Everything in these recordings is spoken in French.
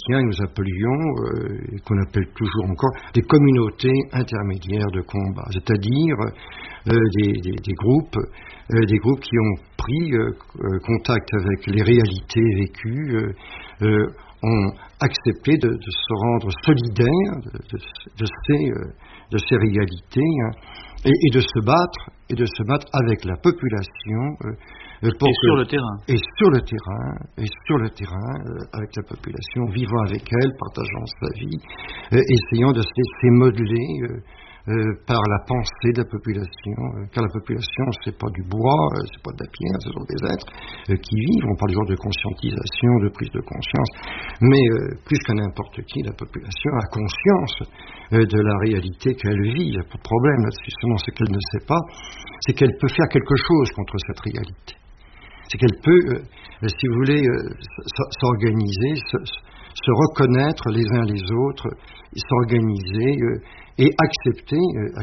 chrétiens, nous appelions, et qu'on appelle toujours encore, des communautés intermédiaires de combat, c'est-à-dire des groupes qui ont pris contact avec les réalités vécues, ont accepté de se rendre solidaires de ces réalités, et de se battre avec la population sur le terrain. Et sur le terrain, avec la population, vivant avec elle, partageant sa vie, essayant de se laisser modeler par la pensée de la population, car la population, c'est pas du bois, c'est pas de la pierre, ce sont des êtres qui vivent. On parle toujours de conscientisation, de prise de conscience, mais plus que n'importe qui, la population a conscience de la réalité qu'elle vit. Il n'y a pas de problème là-dessus. Seulement, ce qu'elle ne sait pas, c'est qu'elle peut faire quelque chose contre cette réalité. C'est qu'elle peut, si vous voulez, s'organiser, se reconnaître les uns les autres, s'organiser et accepter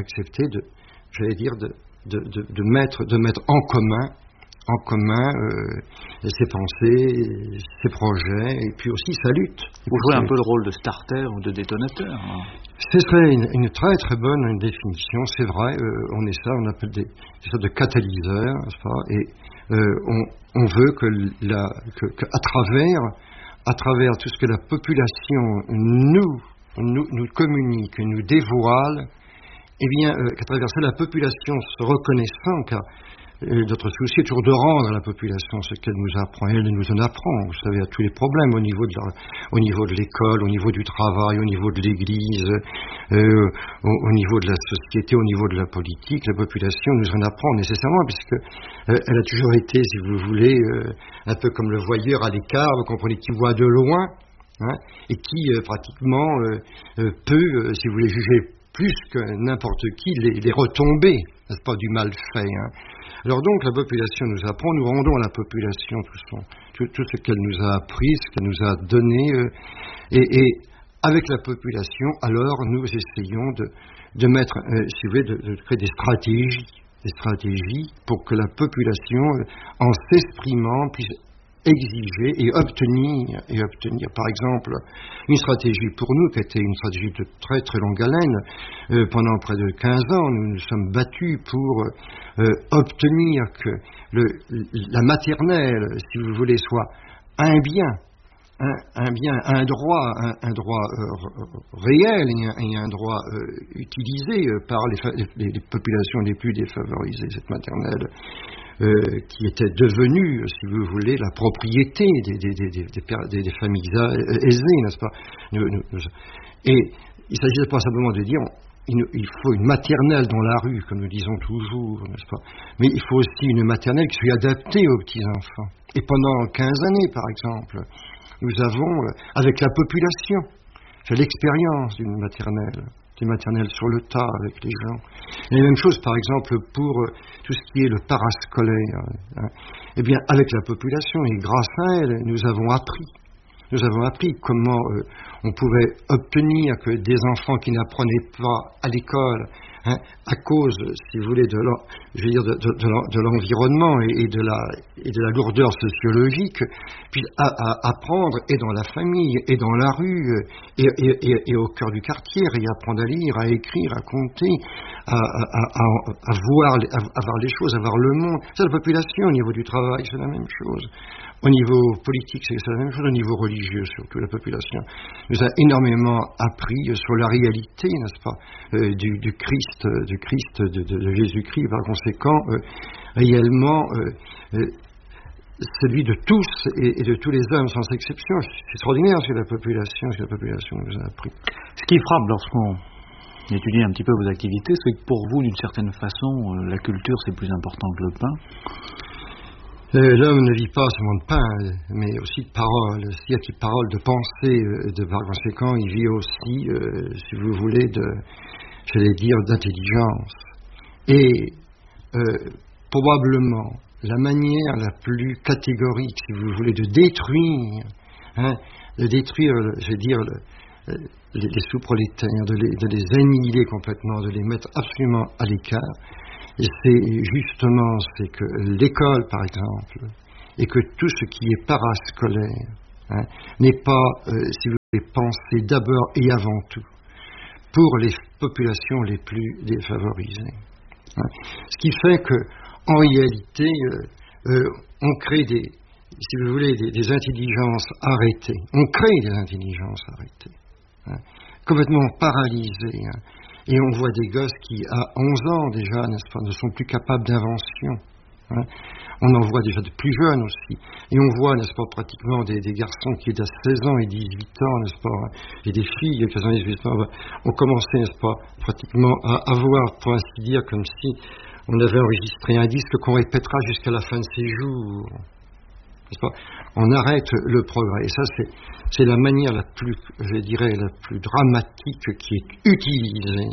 de mettre en commun ses pensées, ses projets, et puis aussi sa lutte. Vous jouez un peu le rôle de starter ou de détonateur. Hein. Ce serait une très très bonne définition, c'est vrai, on appelle des sortes de catalyseurs, n'est-ce pas, et on veut que à travers tout ce que la population nous communique, nous dévoile, eh bien, qu'à travers ça, la population se reconnaissant, car notre souci est toujours de rendre à la population ce qu'elle nous apprend. Elle nous en apprend, vous savez, à tous les problèmes au niveau de l'école, au niveau du travail, au niveau de l'église, au niveau de la société, au niveau de la politique. La population nous en apprend nécessairement, puisque elle a toujours été, si vous voulez, un peu comme le voyeur à l'écart, vous comprenez, qui voit de loin, hein, et qui pratiquement peut, si vous voulez, juger plus que n'importe qui les retombées, n'est-ce pas, du mal fait. Hein. Alors donc, la population nous apprend, nous rendons à la population tout ce qu'elle nous a appris, ce qu'elle nous a donné, et avec la population, alors nous essayons de mettre, si vous voulez, de créer des stratégies pour que la population, en s'exprimant, puisse exiger et obtenir. Par exemple, une stratégie pour nous qui a été une stratégie de très très longue haleine, pendant près de 15 ans, nous nous sommes battus pour obtenir que la maternelle, si vous voulez, soit un bien, un droit réel et un droit utilisé par les populations les plus défavorisées, cette maternelle. Qui était devenue, si vous voulez, la propriété des familles aisées, n'est-ce pas? Et il ne s'agit pas simplement de dire il faut une maternelle dans la rue, comme nous disons toujours, n'est-ce pas? Mais il faut aussi une maternelle qui soit adaptée aux petits-enfants. Et pendant 15 années, par exemple, nous avons, avec la population, fait l'expérience d'une maternelle sur le tas avec les gens. Et la même chose, par exemple, pour tout ce qui est le parascolaire. Hein. Eh bien, avec la population et grâce à elle, nous avons appris comment on pouvait obtenir que des enfants qui n'apprenaient pas à l'école, hein, à cause, si vous voulez, de l'environnement et de la lourdeur sociologique, puis apprendre et dans la famille, et dans la rue, et au cœur du quartier, et apprendre à lire, à écrire, à compter, à voir les choses, à voir le monde. C'est la population. Au niveau du travail, c'est la même chose. Au niveau politique, c'est la même chose. Au niveau religieux, surtout, la population nous a énormément appris sur la réalité, n'est-ce pas, du Christ, de Jésus-Christ. Par conséquent, réellement, celui de tous et de tous les hommes, sans exception. C'est extraordinaire ce que la population nous a appris. Ce qui frappe lorsqu'on étudie un petit peu vos activités, c'est que pour vous, d'une certaine façon, la culture, c'est plus important que le pain. L'homme ne vit pas seulement de pain, mais aussi de parole. S'il y a de parole, de pensée, par conséquent, il vit aussi, si vous voulez, d'intelligence. Et probablement, la manière la plus catégorique, si vous voulez, de détruire, les sous-prolétaires, de les annihiler complètement, de les mettre absolument à l'écart, c'est que l'école, par exemple, et que tout ce qui est parascolaire, n'est pas, si vous est pensé d'abord et avant tout pour les populations les plus défavorisées. Ce qui fait que, en réalité, on crée si vous voulez, des intelligences arrêtées. On crée des intelligences arrêtées, complètement paralysées. Et on voit des gosses qui, à 11 ans déjà, n'est-ce pas, ne sont plus capables d'invention. On en voit déjà de plus jeunes aussi. Et on voit, n'est-ce pas, pratiquement des garçons qui, à 16 ans et 18 ans, n'est-ce pas, et des filles qui, à 18 ans, ont commencé, n'est-ce pas, pratiquement à avoir, pour ainsi dire, comme si on avait enregistré un disque qu'on répétera jusqu'à la fin de ses jours. N'est-ce pas ? On arrête le progrès. Et ça, c'est la manière la plus, je dirais, la plus dramatique qui est utilisée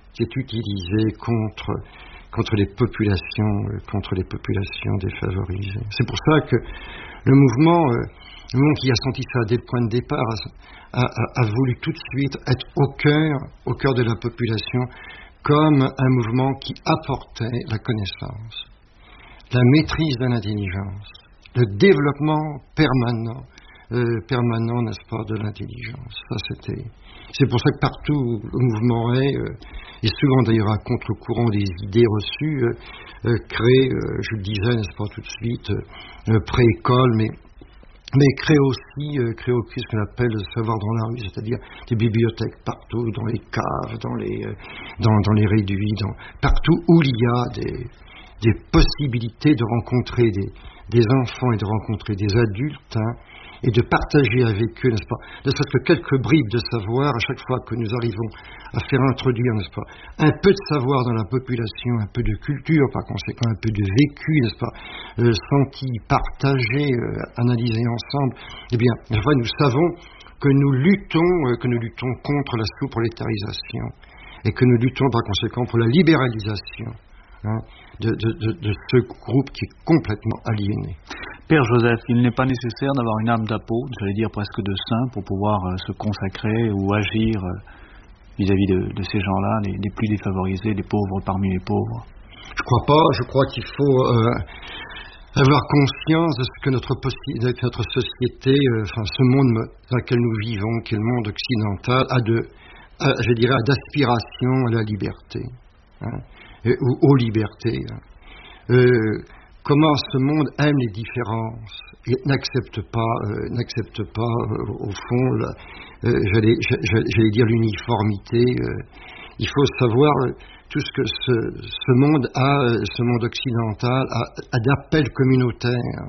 contre les populations défavorisées. C'est pour ça que le mouvement qui a senti ça dès le point de départ a voulu tout de suite être au cœur de la population, comme un mouvement qui apportait la connaissance, la maîtrise de l'intelligence, le développement permanent, n'est-ce pas, de l'intelligence. C'est pour ça que partout où le mouvement est, et souvent d'ailleurs à contre-courant des idées reçues, crée, je le disais, n'est-ce pas, tout de suite, préécole, mais crée aussi ce qu'on appelle le savoir dans la rue, c'est-à-dire des bibliothèques partout, dans les caves, dans les réduits, partout où il y a des possibilités de rencontrer des enfants et de rencontrer des adultes, et de partager avec eux, n'est-ce pas, ne serait-ce que quelques bribes de savoir à chaque fois que nous arrivons à faire introduire, n'est-ce pas, un peu de savoir dans la population, un peu de culture, par conséquent un peu de vécu, n'est-ce pas, senti, partagé, analysé ensemble. Eh bien, nous savons que nous luttons contre la sous-prolétarisation et que nous luttons par conséquent pour la libéralisation de ce groupe qui est complètement aliéné. Père Joseph, il n'est pas nécessaire d'avoir une âme d'apôtre, j'allais dire presque de saint, pour pouvoir se consacrer ou agir vis-à-vis de ces gens-là, les plus défavorisés, les pauvres parmi les pauvres. Je crois pas. Je crois qu'il faut avoir conscience de ce que notre société, ce monde dans lequel nous vivons, qui est le monde occidental, a d'aspiration à la liberté, ou aux libertés. Comment ce monde aime les différences et n'accepte pas au fond, j'allais dire l'uniformité. Il faut savoir tout ce que ce monde occidental a d'appels communautaires.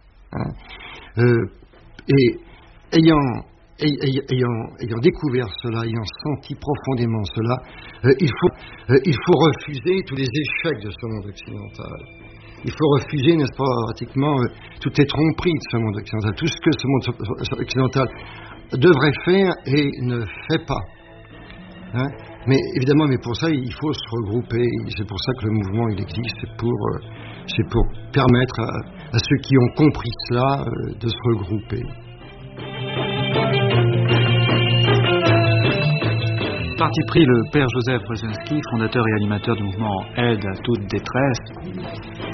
Et ayant découvert cela, ayant senti profondément cela, il faut refuser tous les échecs de ce monde occidental. Il faut refuser, n'est-ce pas, pratiquement toutes les tromperies de ce monde occidental, tout ce que ce monde occidental devrait faire et ne fait pas. Mais évidemment, pour ça, il faut se regrouper. C'est pour ça que le mouvement, il existe. C'est pour permettre à ceux qui ont compris cela de se regrouper. Parti pris, le Père Joseph Brzezinski, fondateur et animateur du mouvement Aide à toute détresse.